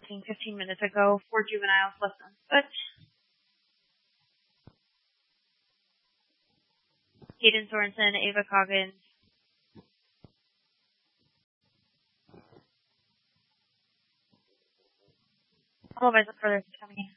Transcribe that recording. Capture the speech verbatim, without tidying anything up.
fourteen, fifteen minutes ago for juveniles lessons, but Hayden Sorensen, Ava Coggins, all of us look further to coming in.